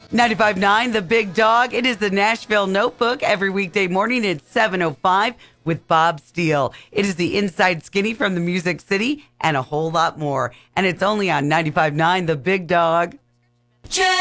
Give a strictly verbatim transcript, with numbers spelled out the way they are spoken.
ninety-five point nine The Big Dog. It is the Nashville Notebook every weekday morning at seven oh five with Bob Steele. It is the Inside Skinny from the Music City and a whole lot more. And it's only on ninety-five point nine The Big Dog.